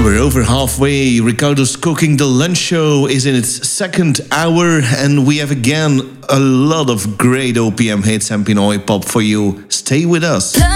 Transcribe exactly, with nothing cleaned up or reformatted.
we're over halfway. Ricardo's Cooking the Lunch Show is in its second hour, and we have again a lot of great O P M hits and Pinoy pop for you. Stay with us.